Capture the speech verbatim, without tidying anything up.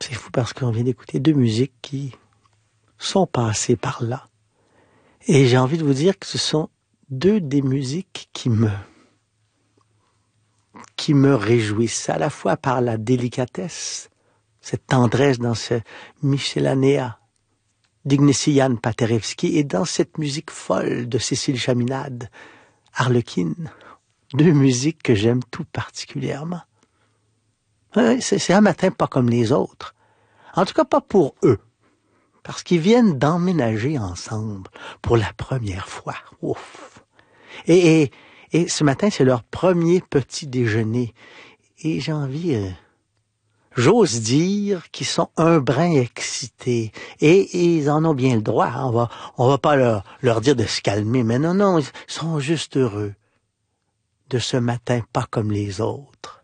c'est fou parce qu'on vient d'écouter deux musiques qui sont passées par là. Et j'ai envie de vous dire que ce sont deux des musiques qui me qui me réjouissent à la fois par la délicatesse, cette tendresse dans ce Miscellanea d'Ignatian Paderewski et dans cette musique folle de Cécile Chaminade, Harlequin. Deux musiques que j'aime tout particulièrement. C'est, c'est un matin pas comme les autres. En tout cas, pas pour eux. Parce qu'ils viennent d'emménager ensemble pour la première fois. Ouf! Et, et, et ce matin, c'est leur premier petit déjeuner. Et j'ai envie, euh, j'ose dire qu'ils sont un brin excités. Et, et ils en ont bien le droit. On va, on va pas leur, leur dire de se calmer. Mais non, non, ils sont juste heureux de ce matin pas comme les autres.